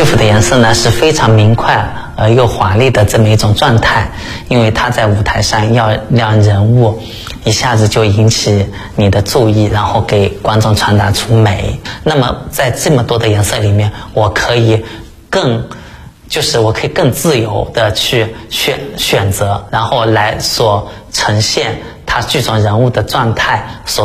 服的颜色呢是非常明快而又华丽的这么一种状态，因为它在舞台上要让人物一下子就引起你的注意，然后给观众传达出美。那么在这么多的颜色里面，我可以更自由的去选择，然后来所呈现他剧中人物的状态所